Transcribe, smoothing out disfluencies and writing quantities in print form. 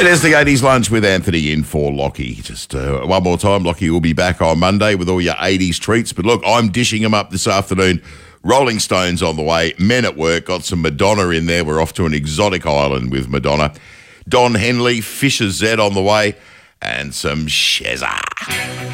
It is the 80s lunch with Anthony in for Lockie. Just one more time, Lockie will be back on Monday with all your 80s treats. But look, I'm dishing them up this afternoon. Rolling Stones on the way. Men at Work. Got some Madonna in there. We're off to an exotic island with Madonna. Don Henley, Fisher Z on the way. And some Shezza.